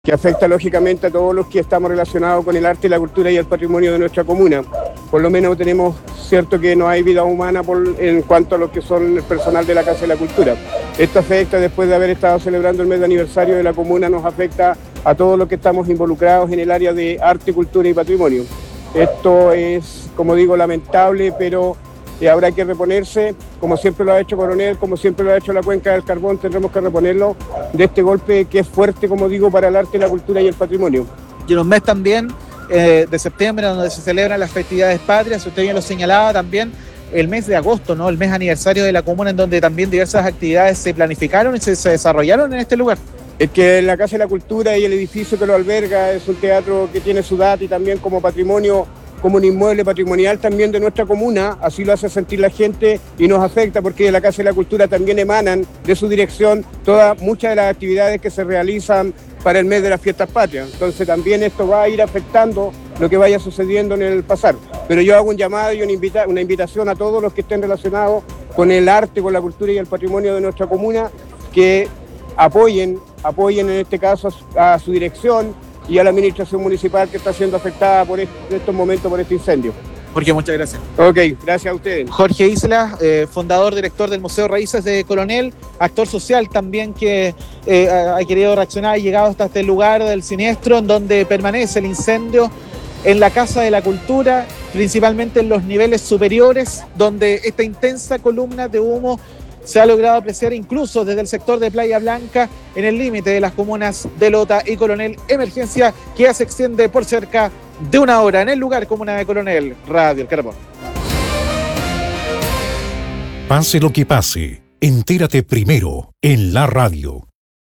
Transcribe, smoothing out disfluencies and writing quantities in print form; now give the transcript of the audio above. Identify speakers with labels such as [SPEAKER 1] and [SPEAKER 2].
[SPEAKER 1] que afecta lógicamente a todos los que estamos relacionados con el arte, la cultura y el patrimonio de nuestra comuna. Por lo menos tenemos cierto que no hay vida humana en cuanto a lo que son el personal de la Casa de la Cultura. Esto afecta, después de haber estado celebrando el mes de aniversario de la comuna, nos afecta a todos los que estamos involucrados en el área de arte, cultura y patrimonio. Esto es, como digo, lamentable, pero habrá que reponerse, como siempre lo ha hecho Coronel, como siempre lo ha hecho la Cuenca del Carbón, tendremos que reponerlo de este golpe que es fuerte, como digo, para el arte, la cultura y el patrimonio.
[SPEAKER 2] Y en un mes también de septiembre, donde se celebran las festividades patrias, usted bien lo señalaba también, el mes de agosto, ¿no? El mes aniversario de la comuna, en donde también diversas actividades se planificaron y se desarrollaron en este lugar.
[SPEAKER 1] Es que la Casa de la Cultura y el edificio que lo alberga es un teatro que tiene su data y también como patrimonio, como un inmueble patrimonial también de nuestra comuna, así lo hace sentir la gente y nos afecta porque de la Casa de la Cultura también emanan de su dirección muchas de las actividades que se realizan para el mes de las fiestas patrias. Entonces también esto va a ir afectando lo que vaya sucediendo en el pasar. Pero yo hago un llamado y una invitación a todos los que estén relacionados con el arte, con la cultura y el patrimonio de nuestra comuna, que apoyen en este caso a su dirección y a la administración municipal que está siendo afectada en estos momentos por este incendio.
[SPEAKER 2] Jorge, muchas gracias.
[SPEAKER 1] Ok, gracias a ustedes.
[SPEAKER 2] Jorge Isla, fundador, director del Museo Raíces de Coronel, actor social también que ha querido reaccionar y llegado hasta este lugar del siniestro en donde permanece el incendio en la Casa de la Cultura, principalmente en los niveles superiores, donde esta intensa columna de humo se ha logrado apreciar incluso desde el sector de Playa Blanca, en el límite de las comunas de Lota y Coronel. Emergencia que ya se extiende por cerca de una hora en el lugar, comuna de Coronel. Radio El Carbón.
[SPEAKER 3] Pase lo que pase, entérate primero en la radio.